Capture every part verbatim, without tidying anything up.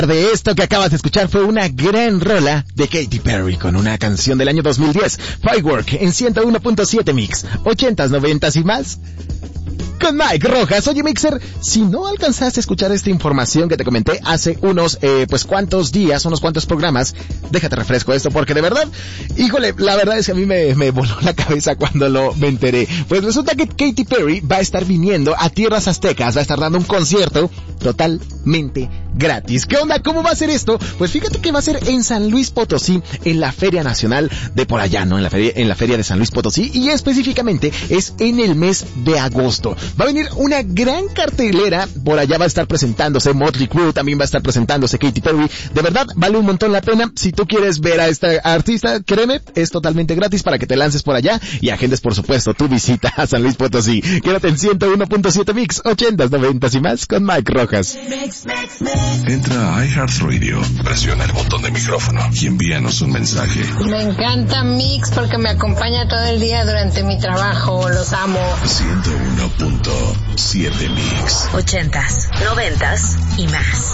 De esto que acabas de escuchar fue una gran rola de Katy Perry con una canción del año dos mil diez, Firework, en ciento uno punto siete Mix, ochentas, noventas y más. Con Mike Rojas. Oye, Mixer, si no alcanzaste a escuchar esta información que te comenté hace unos, eh, pues cuantos días, unos cuantos programas, déjate refresco esto, porque de verdad, híjole, la verdad es que a mí me, me voló la cabeza cuando lo me enteré. Pues resulta que Katy Perry va a estar viniendo a tierras aztecas, va a estar dando un concierto totalmente gratis. ¿Qué onda? ¿Cómo va a ser esto? Pues fíjate que va a ser en San Luis Potosí, en la Feria Nacional de por allá, ¿no? En la feria, en la Feria de San Luis Potosí, y específicamente es en el mes de agosto. Va a venir una gran cartelera, por allá va a estar presentándose Motley Crue, también va a estar presentándose Katy Perry. De verdad, vale un montón la pena. Si tú quieres ver a esta artista, créeme, es totalmente gratis para que te lances por allá y agendes, por supuesto, tu visita a San Luis Potosí. Quédate en ciento uno punto siete Mix, ochentas, noventas y más con Mike Rojas. Entra a iHeartRadio, presiona el botón de micrófono y envíanos un mensaje. Me encanta Mix porque me acompaña todo el día durante mi trabajo. Los amo. ciento uno punto siete Mix. Ochentas, noventas y más.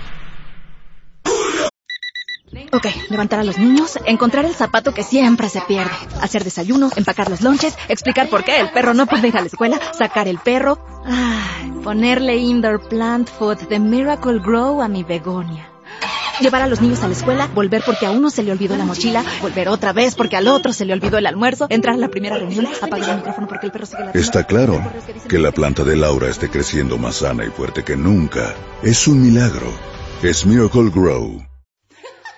Ok, levantar a los niños, encontrar el zapato que siempre se pierde, hacer desayunos, empacar los lonches, explicar por qué el perro no puede ir a la escuela, sacar el perro, ay, ponerle indoor plant food de Miracle Grow a mi begonia. Llevar a los niños a la escuela, volver porque a uno se le olvidó la mochila, volver otra vez porque al otro se le olvidó el almuerzo, entrar a la primera reunión, apagar el micrófono porque el perro sigue ladrando. Está claro que la planta de Laura esté creciendo más sana y fuerte que nunca. Es un milagro. Es Miracle Grow.